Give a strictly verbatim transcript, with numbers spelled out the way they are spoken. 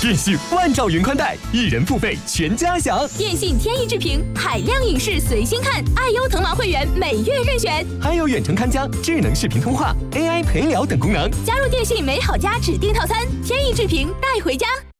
电信万兆云宽带，一人付费全家享。 电信天翼智屏，海量影视随心看，爱优腾芒会员每月任选， 还有远程看家、智能视频通话、A I 陪聊等功能。 加入电信美好家指定套餐，天翼智屏带回家。